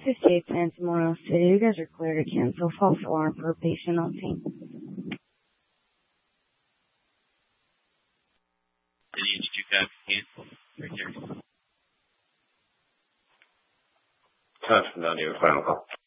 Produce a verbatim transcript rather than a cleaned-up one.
fifty-eight Santa Memorial City. You guys are clear to cancel. False alarm for a patient on scene. Did you guys cancel? Right there. Time from down here, final call.